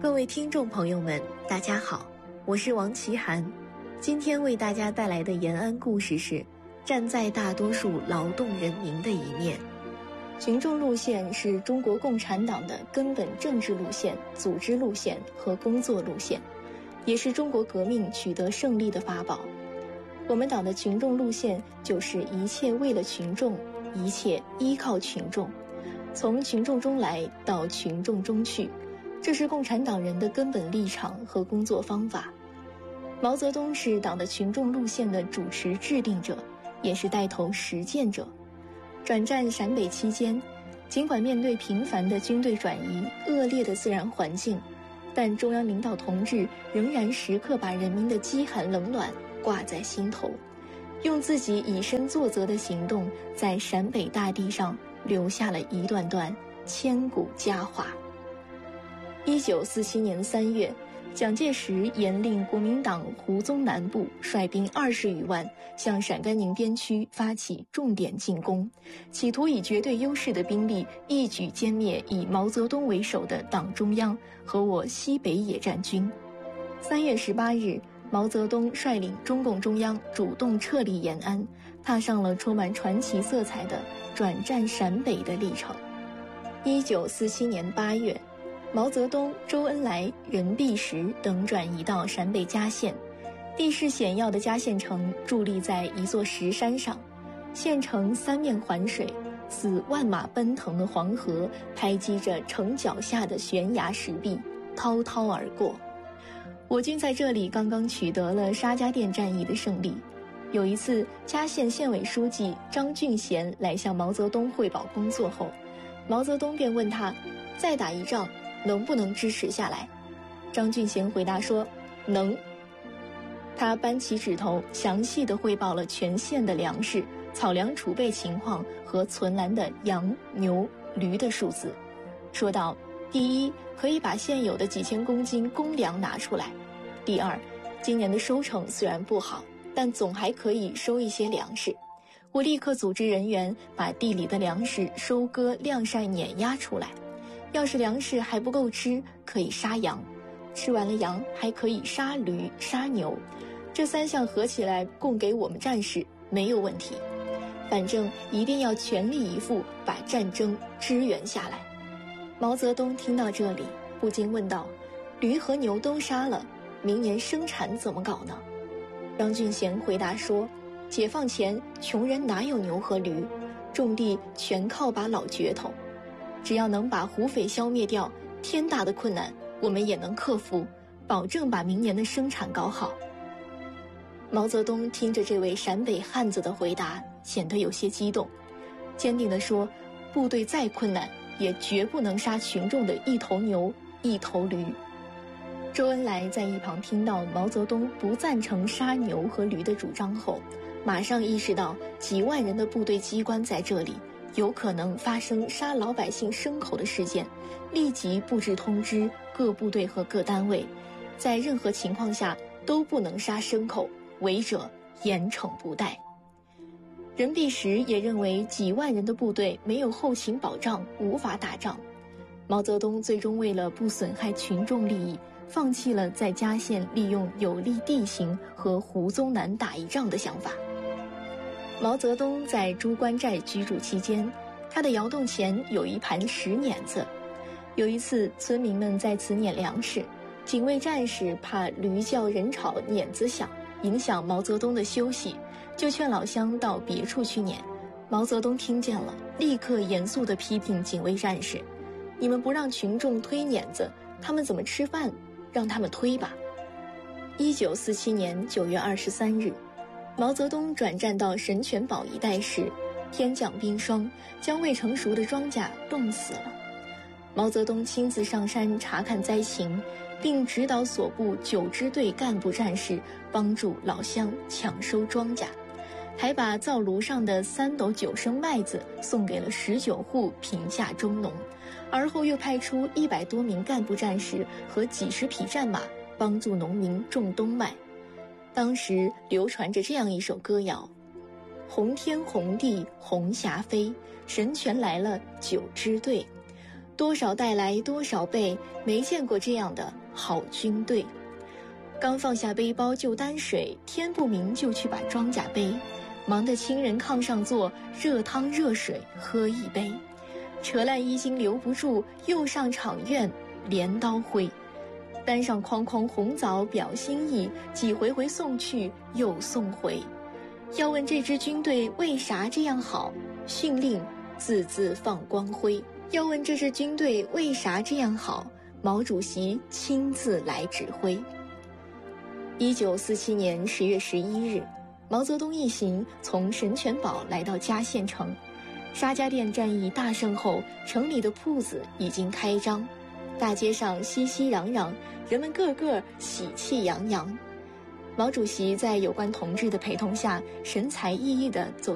各位听众朋友们，大家好，我是王琦涵。今天为大家带来的延安故事是站在大多数劳动人民的一面。群众路线是中国共产党的根本政治路线、组织路线和工作路线，也是中国革命取得胜利的法宝。我们党的群众路线就是一切为了群众，一切依靠群众，从群众中来到群众中去，这是共产党人的根本立场和工作方法。毛泽东是党的群众路线的主持制定者，也是带头实践者。转战陕北期间，尽管面对频繁的军队转移、恶劣的自然环境，但中央领导同志仍然时刻把人民的饥寒冷暖挂在心头，用自己以身作则的行动，在陕北大地上留下了一段段千古佳话。1947年3月，蒋介石严令国民党胡宗南部率兵20余万向陕甘宁边区发起重点进攻，企图以绝对优势的兵力一举歼灭以毛泽东为首的党中央和我西北野战军。3月18日，毛泽东率领中共中央主动撤离延安，踏上了充满传奇色彩的转战陕北的历程。1947年8月，毛泽东、周恩来、任弼时等转移到陕北嘉县，地势险要的嘉县城伫立在一座石山上，县城三面环水，似万马奔腾的黄河拍击着城脚下的悬崖石壁，滔滔而过。我军在这里刚刚取得了沙家店战役的胜利。有一次，嘉县县委书记张俊贤来向毛泽东汇报工作后，毛泽东便问他，再打一仗能不能支持下来？张俊贤回答说，能。他扳起指头，详细地汇报了全县的粮食、草粮储备情况和存栏的羊、牛、驴的数字，说道，第一，可以把现有的几千公斤公粮拿出来；第二，今年的收成虽然不好，但总还可以收一些粮食。我立刻组织人员把地里的粮食收割、晾晒、碾压出来。要是粮食还不够吃，可以杀羊，吃完了羊还可以杀驴、杀牛，这3项合起来供给我们战士没有问题。反正一定要全力以赴把战争支援下来。毛泽东听到这里，不禁问道，驴和牛都杀了，明年生产怎么搞呢？张俊贤回答说，解放前穷人哪有牛和驴，种地全靠把老镢头，只要能把胡匪消灭掉，天大的困难我们也能克服，保证把明年的生产搞好。毛泽东听着这位陕北汉子的回答，显得有些激动，坚定地说，部队再困难也绝不能杀群众的一头牛一头驴。周恩来在一旁听到毛泽东不赞成杀牛和驴的主张后，马上意识到几万人的部队机关在这里有可能发生杀老百姓牲口的事件，立即布置通知各部队和各单位，在任何情况下都不能杀牲口，违者严惩不贷。任弼时也认为几万人的部队没有后勤保障，无法打仗。毛泽东最终为了不损害群众利益，放弃了在嘉县利用有利地形和胡宗南打一仗的想法。毛泽东在朱关寨居住期间，他的窑洞前有一盘石碾子。有一次，村民们在此碾粮食，警卫战士怕驴叫人吵碾子响，影响毛泽东的休息，就劝老乡到别处去碾。毛泽东听见了，立刻严肃地批评警卫战士，你们不让群众推碾子，他们怎么吃饭？让他们推吧。1947年9月23日，毛泽东转战到神泉堡一带时，天降冰霜，将未成熟的庄稼冻死了。毛泽东亲自上山查看灾情，并指导所部9支队干部战士帮助老乡抢收庄稼，还把灶炉上的3斗9升麦子送给了19户贫下中农，而后又派出100多名干部战士和几十匹战马帮助农民种冬麦。当时流传着这样一首歌谣，红天红地红霞飞，神泉来了9支队， 多少带来多少备，没见过这样的好军队。刚放下背包就担水，天不明就去把装甲背，忙得亲人炕上坐，热汤热水喝一杯。扯烂衣襟留不住，又上场院镰刀挥。担上筐筐红枣表心意，几回回送去又送回。要问这支军队为啥这样好，训令字字放光辉。要问这支军队为啥这样好，毛主席亲自来指挥。1947年10月11日，毛泽东一行从神泉堡来到嘉县城。沙家店战役大胜后，城里的铺子已经开张，大街上熙熙攘攘，人们个个喜气洋洋。毛主席在有关同志的陪同下，神采奕奕地走